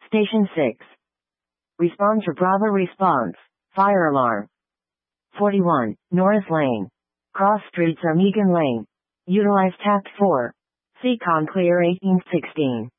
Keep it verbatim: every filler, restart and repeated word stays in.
Station six. Respond to Bravo response. Fire alarm. forty-one. Norris Lane. Cross streets are Megan Lane. Utilize tact four. Seacon clear eighteen sixteen.